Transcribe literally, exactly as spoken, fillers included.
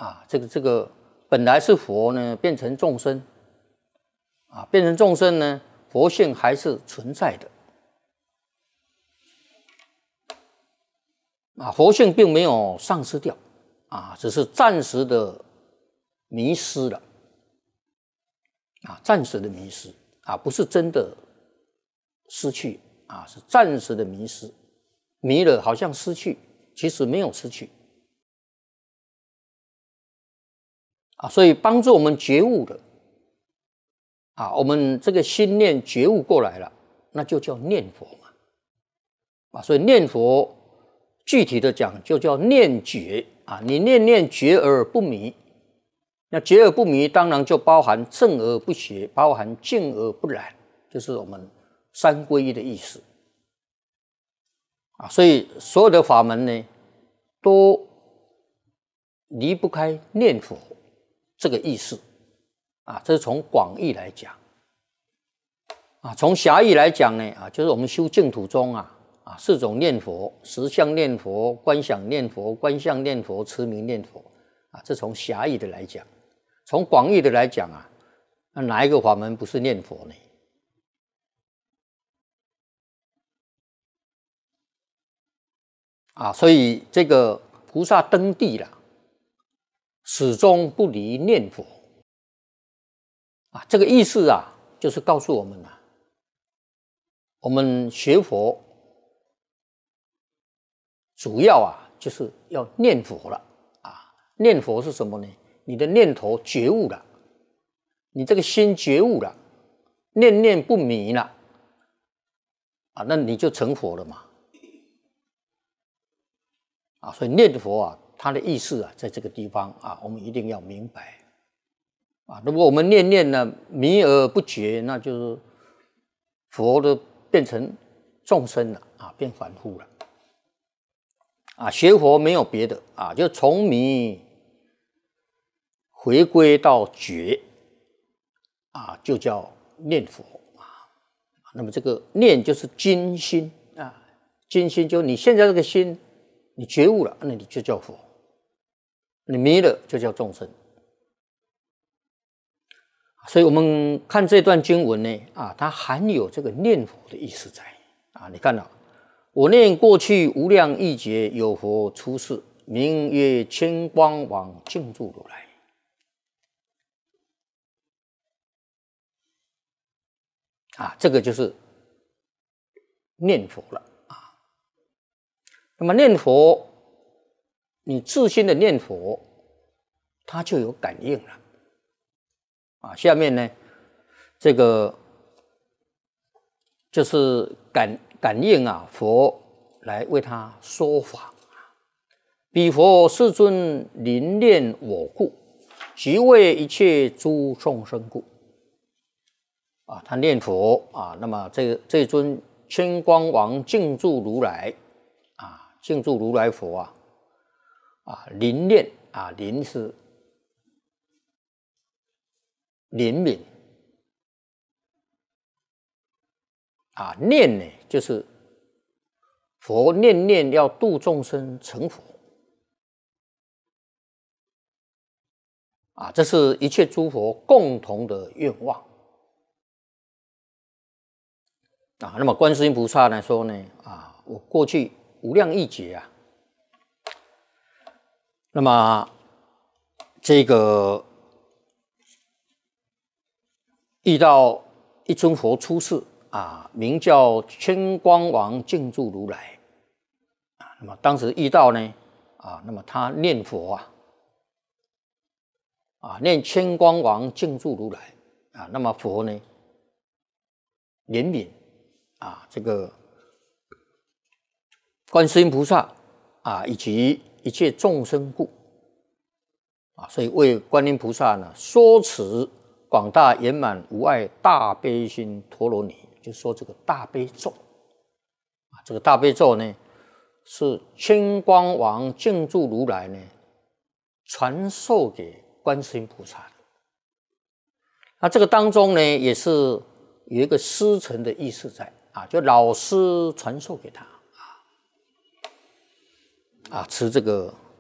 啊，这个这个本来是佛呢，变成众生，啊，变成众生呢，佛性还是存在的，啊，佛性并没有丧失掉，啊，只是暂时的迷失了，啊，暂时的迷失，啊，不是真的失去，啊，是暂时的迷失，迷了好像失去，其实没有失去。啊，所以帮助我们觉悟的，啊，我们这个心念觉悟过来了，那就叫念佛嘛，啊，所以念佛具体的讲就叫念觉啊，你念念觉而不迷，那觉而不迷当然就包含正而不邪，包含静而不染，就是我们三皈依的意思，啊，所以所有的法门呢，都离不开念佛这个意思，啊，这是从广义来讲，啊，从狭义来讲呢，啊，就是我们修净土中啊，啊，四种念佛：实相念佛、观想念佛、观相念佛、持名念佛，啊，这从狭义的来讲，从广义的来讲啊，那哪一个法门不是念佛呢？啊，所以这个菩萨登地了，始终不离念佛。啊，这个意思啊，就是告诉我们啊，我们学佛主要啊，就是要念佛了啊。念佛是什么呢？你的念头觉悟了，你这个心觉悟了，念念不迷了，啊，那你就成佛了嘛。啊，所以念佛啊，它的意思啊，在这个地方啊，我们一定要明白。啊，如果我们念念呢迷而不觉，那就是佛都变成众生了啊，变凡夫了。啊，学佛没有别的啊，就从迷回归到觉，啊，就叫念佛啊。那么这个念就是精心啊，精心就你现在这个心，你觉悟了，那你就叫佛；你迷了，就叫众生。所以我们看这段经文呢，啊，它含有这个念佛的意思在啊。你看到、啊，我念过去无量亿劫有佛出世，名曰千光王净住如来。啊，这个就是念佛了啊。那么念佛，你自心的念佛，它就有感应了。啊，下面呢，这个就是感感应啊，佛来为他说法。彼佛世尊临念我故，即为一切诸众生故。啊，他念佛啊，那么这这尊千光王净住如来啊，净住如来佛啊，啊临念啊，临是怜悯啊，念呢就是佛念念要度众生成佛啊，这是一切诸佛共同的愿望啊。那么观世音菩萨呢说呢啊，我过去无量亿劫啊，那么这个遇到一尊佛出世啊，名叫千光王净住如来啊。那么当时遇到呢啊，那么他念佛啊，啊念千光王净住如来啊，那么佛呢怜悯啊这个观世音菩萨啊，以及一切众生故啊，所以为观音菩萨呢说持广大圆满无碍大悲心陀罗尼，就说这个大悲咒啊，这个大悲咒呢是千光王净住如来呢传授给观世音菩萨的。那这个当中呢，也是有一个师承的意思在啊，就老师传授给他啊，啊，持这个